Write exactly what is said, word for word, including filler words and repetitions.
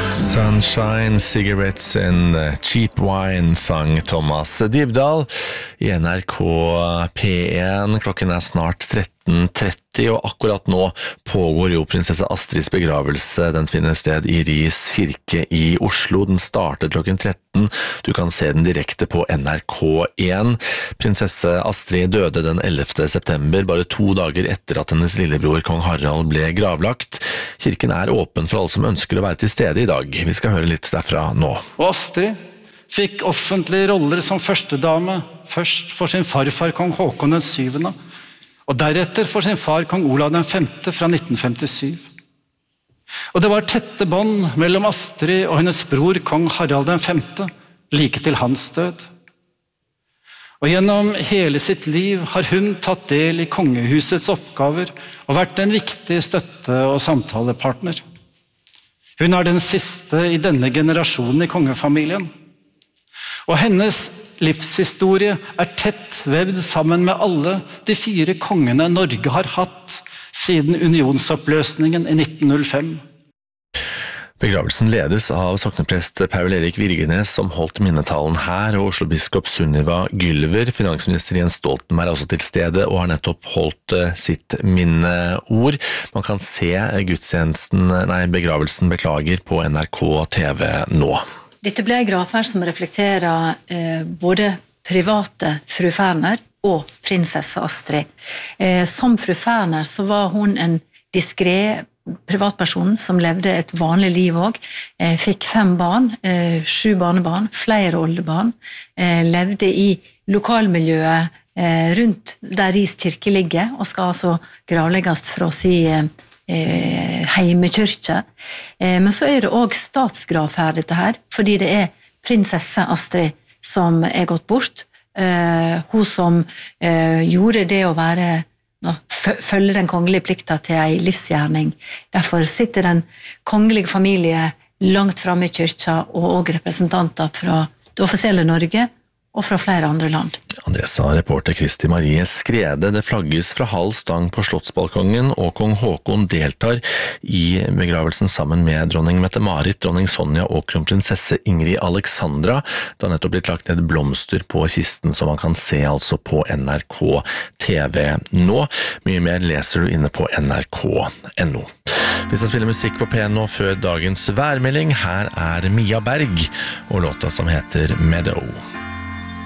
Sunshine, Cigarettes and Cheap Wine, sang Thomas Dybdahl i N R K P en. Klokken er snart tretten tretti, og akkurat nå pågår jo prinsesse Astrids begravelse. Den finner sted i Ris kirke i Oslo. Den startet klokken tretten. Du kan se den direkte på N R K en. Prinsesse Astrid døde den ellevte september, bare to dager etter at hennes lillebror kong Harald ble gravlagt. Kirken er åpen for alle som ønsker å være til stede i dag. Vi skal høre litt derfra nå. Og Astrid fikk offentlige roller som førstedame, først for sin farfar kong Håkon den syvende, og deretter for sin far kong Olav den femte fra nitten femtisyv. Og det var tette bånd mellom Astrid og hennes bror kong Harald den femte, like til hans død. Og gjennom hele sitt liv har hun tatt del i kongehusets oppgaver og vært en viktig støtte- og samtalepartner. Hun er den siste i denne generasjonen i kongefamilien. Og hennes livshistorie er tett vevd sammen med alle de fire kongene Norge har hatt siden unionsoppløsningen i nitten null fem. Begravelsen ledes av sokneprest Paul Erik Virgenes, som holdt minnetalen her, og Oslo-biskop Sunniva Gylver. Finansminister Jens Stoltenberg er også til stede og har nettopp holdt sitt minneord. Man kan se gudstjenesten, nei, begravelsen beklager på N R K T V nå. Dette ble en gravferd som reflekterer eh, både private fru Ferner og prinsesse Astrid. Eh, som fru Ferner så var hun en diskret privatperson som levde et vanlig liv også. Eh, fikk fem barn, eh, sju barnebarn, flere oldebarn. Eh, levde i lokalmiljøet eh, rundt der Ris kirke ligger, og skal altså gravlegges fra si eh, Eh, heimekyrkje. Eh, men så er det også statsgravferd dette her, fordi det er prinsesse Astrid som er gått bort. Eh, hun som eh, gjorde det å være, no, følge den kongelige plikta til en livsgjerning. Derfor sitter den kongelige familie langt fremme i kyrkja, og også representanter fra det offisielle Norge, og fra flere andre land. Det sa reporter Kristi Marie Skrede. Det flagges fra halv stang på Slottsbalkongen, og kong Håkon deltar i begravelsen sammen med dronning Mette-Marit, dronning Sonja og kronprinsesse Ingrid Alexandra. Det har nettopp blitt lagt ned blomster på kisten, som man kan se altså på N R K T V nå. Mye mer leser du inne på N R K punktum N O. Vi skal spille musikk på P en nå før dagens værmelding. Her er Mia Berg og låta som heter Meadow.